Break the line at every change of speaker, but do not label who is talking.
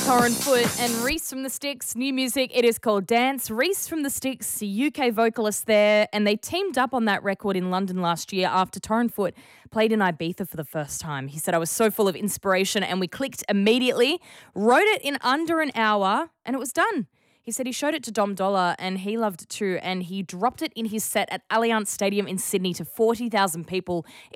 Torren Foot and Reese from the Sticks. New music, it is called Dance. Reese from the Sticks, UK vocalist there, and they teamed up on that record in London last year after Torren Foot played in Ibiza for the first time. He said, I was so full of inspiration and we clicked immediately, wrote it in under an hour, and it was done. He said he showed it to Dom Dollar and he loved it too, and he dropped it in his set at Allianz Stadium in Sydney to 40,000 people.